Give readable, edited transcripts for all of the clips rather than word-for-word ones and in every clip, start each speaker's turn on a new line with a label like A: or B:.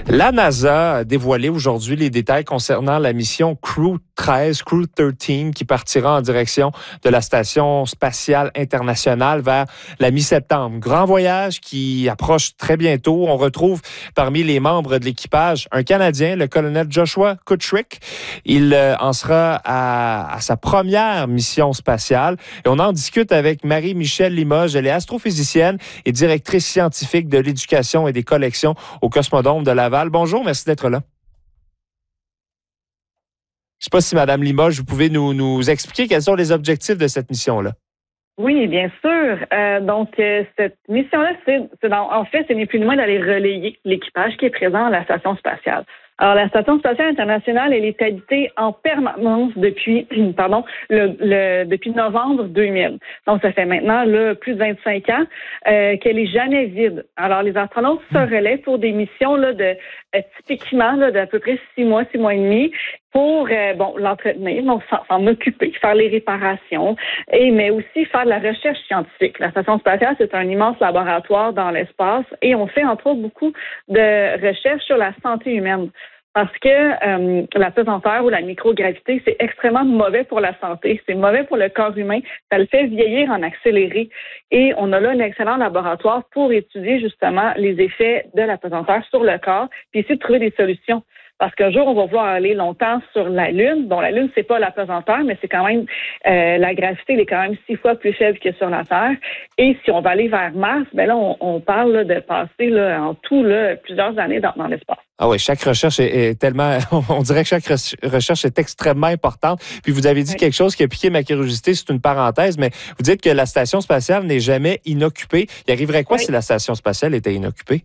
A: La NASA a dévoilé aujourd'hui les détails concernant la mission Crew 13 qui partira en direction de la Station spatiale internationale vers la mi-septembre. Grand voyage qui approche très bientôt. On retrouve parmi les membres de l'équipage un Canadien, le colonel Joshua Kutchrick. Il en sera à sa première mission spatiale. Et on en discute avec Marie-Michelle Limoges. Elle est astrophysicienne et directrice scientifique de l'éducation et des collections au Cosmodrome de Laval. Bonjour, merci d'être là. Je ne sais pas si Mme Limoges, vous pouvez nous expliquer quels sont les objectifs de cette mission-là.
B: Oui, bien sûr. Cette mission-là, en fait, c'est ni plus ni moins d'aller relayer l'équipage qui est présent à la station spatiale. Alors, la Station spatiale internationale, elle est habitée en permanence depuis novembre 2000. Donc, ça fait maintenant plus de 25 ans qu'elle est jamais vide. Alors, les astronautes se relaient pour des missions typiquement d'à peu près 6 mois et demi pour l'entretenir, donc s'en occuper, faire les réparations, mais aussi faire de la recherche scientifique. La Station spatiale, c'est un immense laboratoire dans l'espace et on fait entre autres beaucoup de recherches sur la santé humaine. Parce que la pesanteur ou la microgravité, c'est extrêmement mauvais pour la santé. C'est mauvais pour le corps humain. Ça le fait vieillir en accéléré. Et on a là un excellent laboratoire pour étudier justement les effets de la pesanteur sur le corps, puis essayer de trouver des solutions. Parce qu'un jour, on va vouloir aller longtemps sur la Lune. Bon, la Lune, c'est pas la pesanteur, mais c'est quand même la gravité, elle est quand même 6 fois plus faible que sur la Terre. Et si on va aller vers Mars, ben là, on parle de passer en tout plusieurs années dans l'espace.
A: Ah oui, chaque recherche est tellement... On dirait que chaque recherche est extrêmement importante. Puis vous avez dit quelque chose qui a piqué ma curiosité, c'est une parenthèse, mais vous dites que la station spatiale n'est jamais inoccupée. Il arriverait quoi si la station spatiale était inoccupée?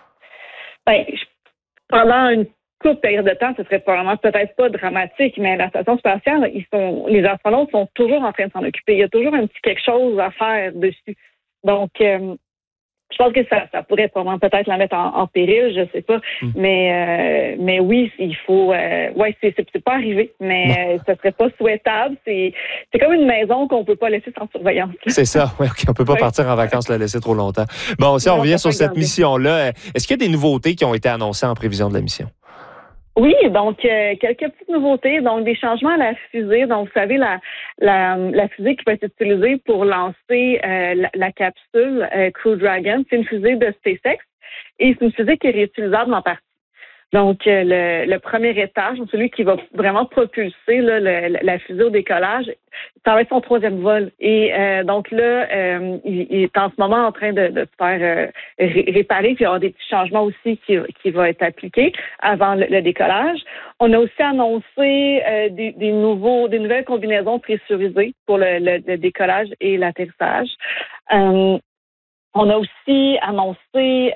B: Pendant une courte période de temps, ce serait probablement peut-être pas dramatique, mais la station spatiale, les astronautes sont toujours en train de s'en occuper. Il y a toujours un petit quelque chose à faire dessus. Donc, je pense que ça pourrait probablement peut-être la mettre en péril, je sais pas. Mais oui, il faut... c'est pas arrivé, mais ce serait pas souhaitable. C'est comme une maison qu'on peut pas laisser sans surveillance.
A: C'est ça, oui. On peut pas partir en vacances la laisser trop longtemps. Bon, si on revient sur cette mission-là, est-ce qu'il y a des nouveautés qui ont été annoncées en prévision de la mission?
B: Oui, donc quelques petites nouveautés, donc des changements à la fusée. Donc, vous savez, la fusée qui va être utilisée pour lancer la capsule Crew Dragon, c'est une fusée de SpaceX et c'est une fusée qui est réutilisable en partie. Donc, le premier étage, celui qui va vraiment propulser la fusée au décollage, ça va être son 3e vol. Et donc là, il est en ce moment en train de se faire réparer, puis il y aura des petits changements aussi qui vont être appliqués avant le décollage. On a aussi annoncé des nouvelles combinaisons pressurisées pour le décollage et l'atterrissage. On a aussi annoncé,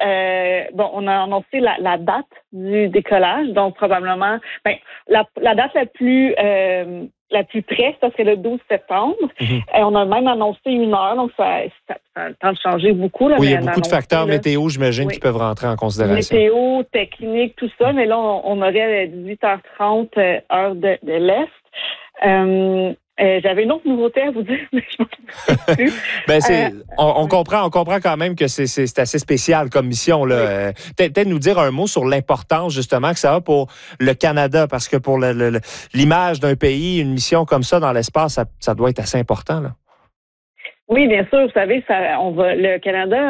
B: la date du décollage, donc probablement, la date la plus près, ça serait le 12 septembre. On a même annoncé 1 heure, donc ça a le temps de changer beaucoup. Là,
A: oui, il y a beaucoup de facteurs météo, j'imagine, qui peuvent rentrer en considération.
B: Météo, technique, tout ça, mais là, on aurait 18h30 heure de l'Est. J'avais une autre nouveauté à vous dire, mais je m'en souviens plus.
A: On comprend quand même que c'est assez spécial comme mission. Là. Oui. Peut-être nous dire un mot sur l'importance, justement, que ça a pour le Canada, parce que pour l'image d'un pays, une mission comme ça dans l'espace, ça doit être assez important. Là.
B: Oui, bien sûr. Vous savez, le Canada